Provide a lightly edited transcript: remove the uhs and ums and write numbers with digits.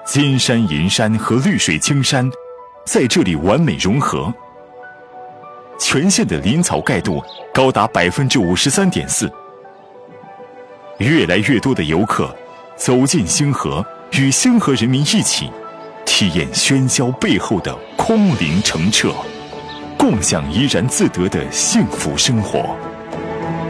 金山银山和绿水青山在这里完美融合，全县的林草盖度高达53.4%。越来越多的游客走进星河，与星河人民一起体验喧嚣背后的空灵澄澈，共享怡然自得的幸福生活。